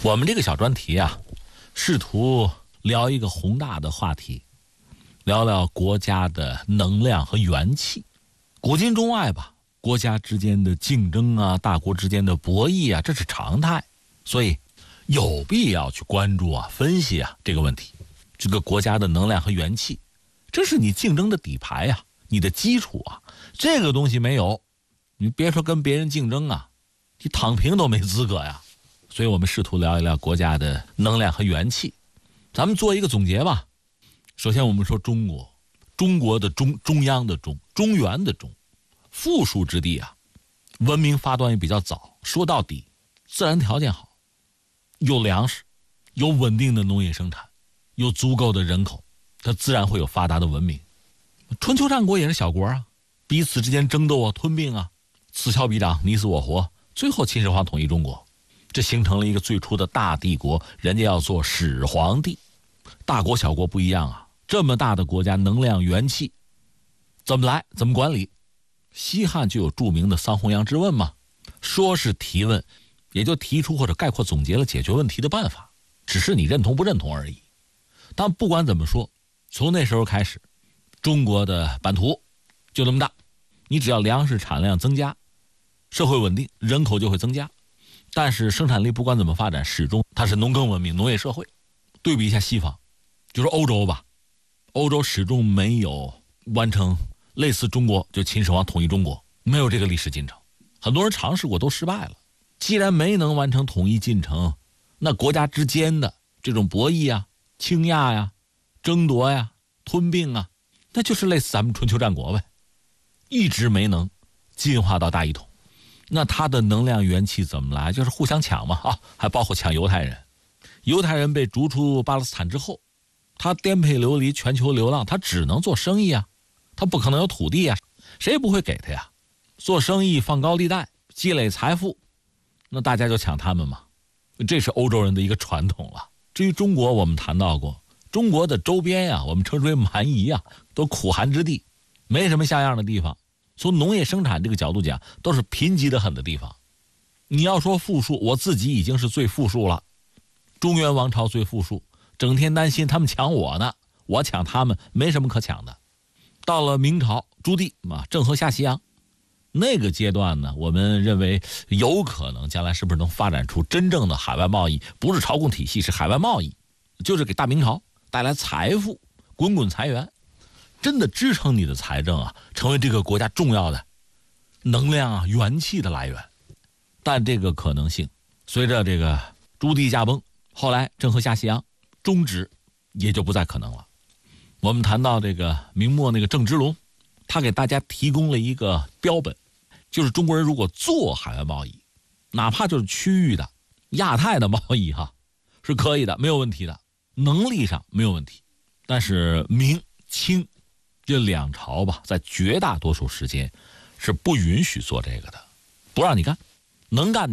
我们这个小专题啊，试图聊一个宏大的话题，聊聊国家的能量和元气。古今中外吧，国家之间的竞争啊，大国之间的博弈啊，这是常态，所以有必要去关注啊，分析啊这个问题。这个国家的能量和元气，这是你竞争的底牌啊，你的基础啊。这个东西没有，你别说跟别人竞争啊，你躺平都没资格呀。所以我们试图聊一聊国家的能量和元气。咱们做一个总结吧。首先我们说中国，中国的中央的中，中原的中，富庶之地啊，文明发端也比较早。说到底，自然条件好，有粮食，有稳定的农业生产，有足够的人口，它自然会有发达的文明。春秋战国也是小国啊，彼此之间争斗啊，吞并啊，此消彼长，你死我活，最后秦始皇统一中国，这形成了一个最初的大帝国，人家要做始皇帝。大国小国不一样啊，这么大的国家，能量元气怎么来，怎么管理？西汉就有著名的桑弘羊之问嘛，说是提问，也就提出或者概括总结了解决问题的办法，只是你认同不认同而已。但不管怎么说，从那时候开始，中国的版图就这么大，你只要粮食产量增加，社会稳定，人口就会增加。但是生产力不管怎么发展，始终它是农耕文明，农业社会。对比一下西方，就是欧洲吧，欧洲始终没有完成类似中国就秦始皇统一中国，没有这个历史进程。很多人尝试过都失败了。既然没能完成统一进程，那国家之间的这种博弈啊、倾轧呀、争夺呀、吞并啊，那就是类似咱们春秋战国呗，一直没能进化到大一统。那它的能量元气怎么来？就是互相抢嘛啊，还包括抢犹太人。犹太人被逐出巴勒斯坦之后，他颠沛流离，全球流浪，他只能做生意啊，他不可能有土地啊，谁也不会给他呀。做生意放高利贷，积累财富，那大家就抢他们嘛。这是欧洲人的一个传统了。至于中国，我们谈到过，中国的周边呀，我们称之为蛮夷啊，都苦寒之地，没什么像样的地方。从农业生产这个角度讲，都是贫瘠得很的地方。你要说富庶，我自己已经是最富庶了。中原王朝最富庶，整天担心他们抢我呢，我抢他们，没什么可抢的。到了明朝朱棣嘛，郑和下西洋，那个阶段呢，我们认为有可能将来是不是能发展出真正的海外贸易，不是朝贡体系，是海外贸易，就是给大明朝带来财富，滚滚财源，真的支撑你的财政啊，成为这个国家重要的能量啊、元气的来源。但这个可能性随着这个朱棣驾崩，后来郑和下西洋终止，也就不再可能了。我们谈到这个明末那个郑芝龙，他给大家提供了一个标本，就是中国人如果做海外贸易，哪怕就是区域的亚太的贸易哈，是可以的，没有问题的，能力上没有问题。但是明清这两朝吧，在绝大多数时间是不允许做这个的，不让你干，能干